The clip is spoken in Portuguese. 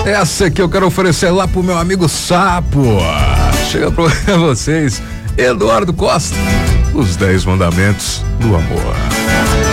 Essa que eu quero oferecer lá pro meu amigo Sapo. Chega pra vocês, Eduardo Costa, os 10 mandamentos do amor.